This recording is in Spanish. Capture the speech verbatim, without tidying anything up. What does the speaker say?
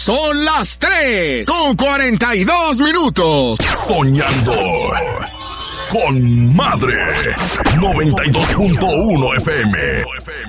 Son las tres con cuarenta y dos minutos. Soñando con Madre. noventa y dos punto uno F M.